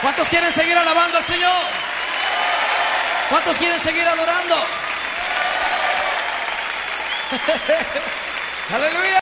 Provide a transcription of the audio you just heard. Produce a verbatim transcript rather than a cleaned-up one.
¿Cuántos quieren seguir alabando al Señor? ¿Cuántos quieren seguir adorando? Aleluya.